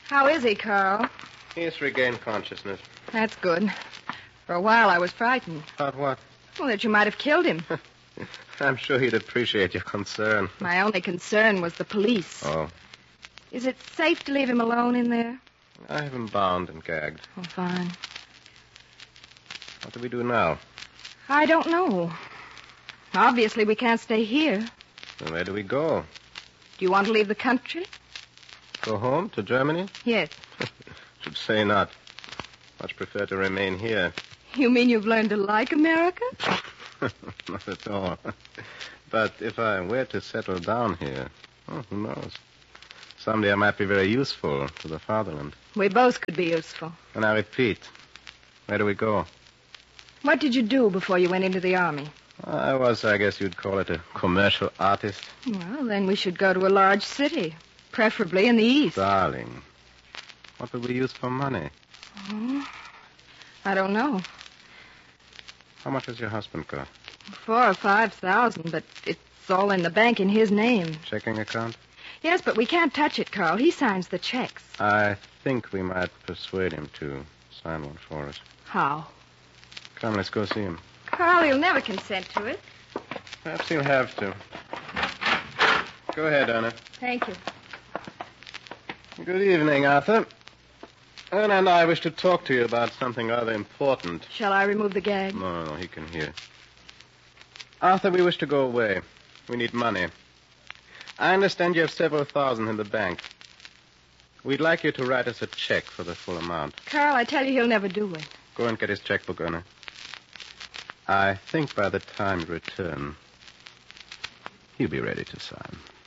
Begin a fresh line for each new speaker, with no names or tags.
How is he, Carl?
He's regained consciousness.
That's good. For a while, I was frightened.
About what?
Well, that you might have killed him.
I'm sure he'd appreciate your concern.
My only concern was the police.
Oh.
Is it safe to leave him alone in there?
I have him bound and gagged.
Oh, fine.
What do we do now?
I don't know. Obviously, we can't stay here.
Then where do we go?
Do you want to leave the country?
Go home to Germany?
Yes.
Should say not. Much prefer to remain here.
You mean you've learned to like America?
Not at all. But if I were to settle down here, who knows? Someday I might be very useful to the fatherland.
We both could be useful.
And I repeat, where do we go?
What did you do before you went into the army?
I was, I guess you'd call it, a commercial artist.
Well, then we should go to a large city, preferably in the East.
Darling, what would we use for money?
Oh, I don't know.
How much has your husband got?
4,000 or 5,000, but it's all in the bank in his name.
Checking account?
Yes, but we can't touch it, Carl. He signs the checks.
I think we might persuade him to sign one for us.
How?
Come, let's go see him.
Carl, he'll never consent to it.
Perhaps he'll have to. Go ahead, Anna.
Thank you.
Good evening, Arthur. Anna and I wish to talk to you about something rather important.
Shall I remove the gag?
No, he can hear. Arthur, we wish to go away. We need money. I understand you have several thousand in the bank. We'd like you to write us a check for the full amount.
Carl, I tell you, he'll never do it.
Go and get his checkbook, Anna. I think by the time you return, he'll be ready to sign.